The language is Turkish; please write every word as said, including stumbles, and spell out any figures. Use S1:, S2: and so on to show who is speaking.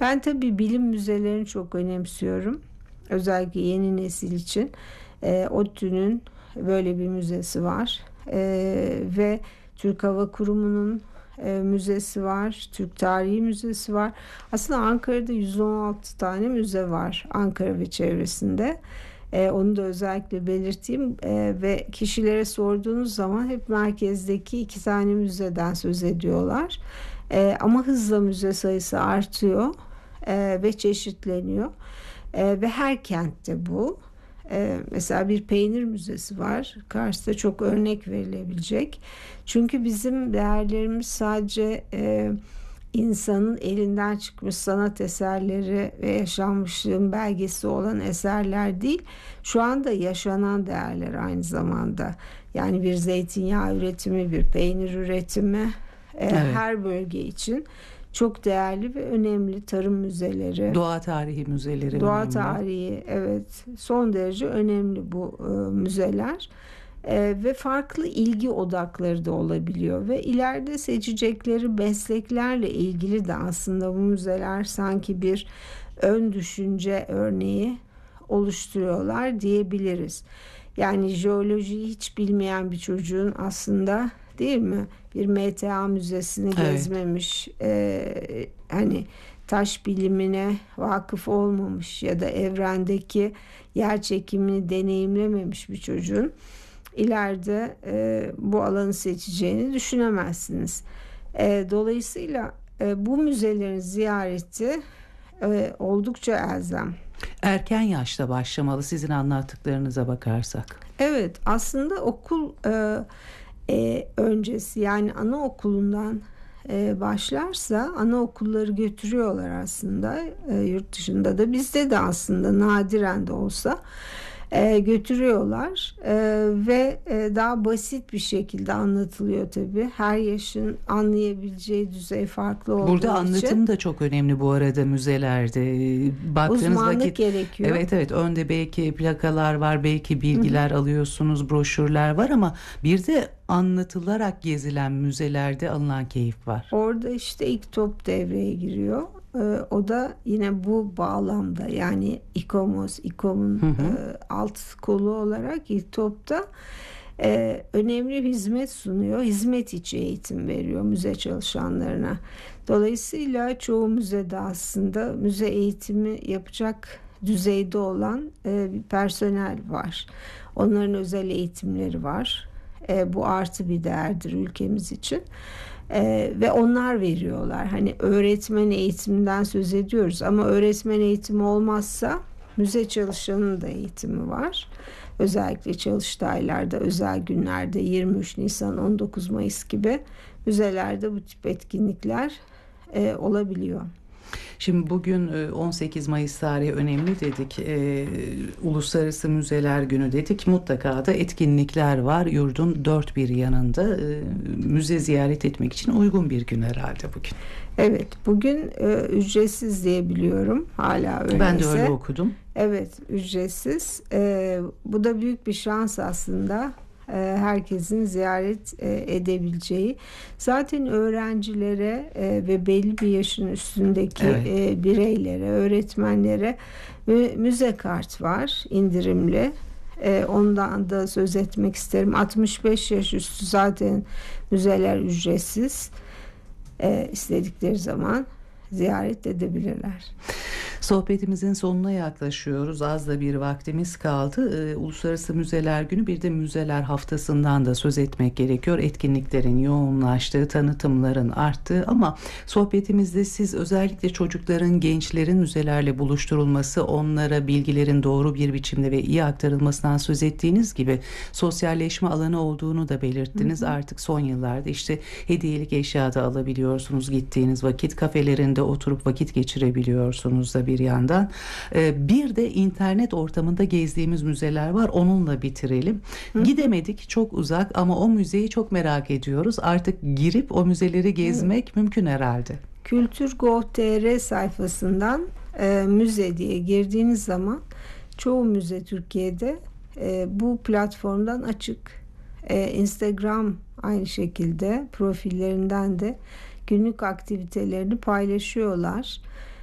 S1: Ben tabii bilim müzelerini çok önemsiyorum. Özellikle yeni nesil için. E, ODTÜ'nün böyle bir müzesi var. E, ve Türk Hava Kurumu'nun e, müzesi var. Türk Tarihi Müzesi var. Aslında Ankara'da yüz on altı tane müze var. Ankara ve çevresinde. E, onu da özellikle belirteyim. E, ve kişilere sorduğunuz zaman hep merkezdeki iki tane müzeden söz ediyorlar. E, ama hızla müze sayısı artıyor e, ve çeşitleniyor. E, ve her kentte bu. E, mesela bir peynir müzesi var. Kars'ta çok örnek verilebilecek. Çünkü bizim değerlerimiz sadece e, insanın elinden çıkmış sanat eserleri ve yaşanmışlığın belgesi olan eserler değil. Şu anda yaşanan değerler aynı zamanda. Yani bir zeytinyağı üretimi, bir peynir üretimi e,
S2: Evet.
S1: her bölge için çok değerli ve önemli tarım müzeleri.
S2: Doğa tarihi müzeleri
S1: Doğa
S2: önemli.
S1: tarihi, evet, son derece önemli bu e, müzeler. E, ve farklı ilgi odakları da olabiliyor ve ileride seçecekleri mesleklerle ilgili de aslında bu müzeler sanki bir ön düşünce örneği oluşturuyorlar diyebiliriz. Yani jeolojiyi hiç bilmeyen bir çocuğun aslında, değil mi, bir M T A müzesini
S2: Evet.
S1: gezmemiş, e, hani taş bilimine vakıf olmamış ya da evrendeki yer çekimini deneyimlememiş bir çocuğun ileride e, bu alanı seçeceğini düşünemezsiniz. E, dolayısıyla e, bu müzelerin ziyareti e, oldukça elzem.
S2: Erken yaşta başlamalı sizin anlattıklarınıza bakarsak.
S1: Evet, aslında okul e, e, öncesi, yani anaokulundan e, başlarsa anaokulları götürüyorlar aslında, e, yurt dışında da, bizde de aslında nadiren de olsa e, götürüyorlar e, ve e, daha basit bir şekilde anlatılıyor tabii. Her yaşın anlayabileceği düzey farklı olduğu
S2: Burada
S1: için.
S2: anlatım da çok önemli bu arada müzelerde. Baktığınız
S1: Uzmanlık
S2: vakit
S1: gerekiyor.
S2: Evet evet önde belki plakalar var, belki bilgiler hı hı. alıyorsunuz, broşürler var ama bir de anlatılarak gezilen müzelerde alınan keyif var.
S1: Orada işte ilk top devreye giriyor. Ee, o da yine bu bağlamda, yani İKOMOS, İKOM'un e, alt kolu olarak ilk topta e, önemli bir hizmet sunuyor. Hizmet içi eğitim veriyor müze çalışanlarına. Dolayısıyla çoğu müzede aslında müze eğitimi yapacak düzeyde olan e, bir personel var. Onların özel eğitimleri var. E, bu artı bir değerdir ülkemiz için. Ee, ve onlar veriyorlar. Hani öğretmen eğitiminden söz ediyoruz ama öğretmen eğitimi olmazsa müze çalışanının da eğitimi var. Özellikle çalıştaylarda, özel günlerde, yirmi üç Nisan, on dokuz Mayıs gibi müzelerde bu tip etkinlikler e, olabiliyor.
S2: Şimdi bugün on sekiz Mayıs tarihi önemli dedik. E, Uluslararası Müzeler Günü dedik. Mutlaka da etkinlikler var. Yurdun dört bir yanında e, müze ziyaret etmek için uygun bir gün herhalde bugün.
S1: Evet, bugün e, ücretsiz diye biliyorum. Hala öyleyse.
S2: Ben de öyle okudum.
S1: Evet, ücretsiz. E, bu da büyük bir şans aslında. Herkesin ziyaret edebileceği. Zaten öğrencilere ve belli bir yaşın üstündeki evet. bireylere, öğretmenlere müze kart var, indirimli. Ondan da söz etmek isterim. altmış beş yaş üstü zaten müzeler ücretsiz. İstedikleri zaman ziyaret edebilirler.
S2: Sohbetimizin sonuna yaklaşıyoruz. Az da bir vaktimiz kaldı. Ee, Uluslararası Müzeler Günü, bir de Müzeler Haftası'ndan da söz etmek gerekiyor. Etkinliklerin yoğunlaştığı, tanıtımların arttığı ama sohbetimizde siz özellikle çocukların, gençlerin müzelerle buluşturulması, onlara bilgilerin doğru bir biçimde ve iyi aktarılmasından söz ettiğiniz gibi sosyalleşme alanı olduğunu da belirttiniz. Hı hı. Artık son yıllarda işte hediyelik eşya da alabiliyorsunuz gittiğiniz vakit, kafelerinde oturup vakit geçirebiliyorsunuz da bir yandan. Bir de internet ortamında gezdiğimiz müzeler var. Onunla bitirelim. Hı. Gidemedik, çok uzak ama o müzeyi çok merak ediyoruz. Artık girip o müzeleri gezmek Hı. mümkün herhalde.
S1: Kültür nokta gov nokta tr sayfasından e, müze diye girdiğiniz zaman çoğu müze Türkiye'de e, bu platformdan açık. E, Instagram aynı şekilde profillerinden de günlük aktivitelerini paylaşıyorlar.